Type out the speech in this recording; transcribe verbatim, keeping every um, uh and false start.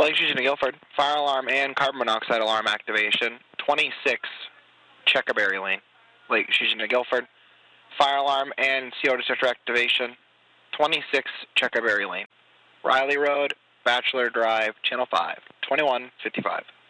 Lake Fusion to Guilford. Fire alarm and carbon monoxide alarm activation. twenty-six Checkerberry Lane. Lake Fusion to Guilford. Fire alarm and C O detector activation. twenty-six Checkerberry Lane. Riley Road, Bachelor Drive, Channel five, twenty-one fifty-five.